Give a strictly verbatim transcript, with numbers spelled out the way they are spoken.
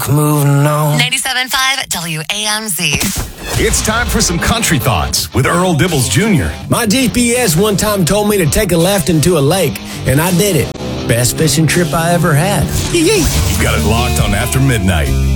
Moving on. ninety-seven point five W A M Z. It's time for some country thoughts with Earl Dibbles Junior My G P S one time told me to take a left into a lake, and I did it. Best fishing trip I ever had. You've got it locked on After Midnight.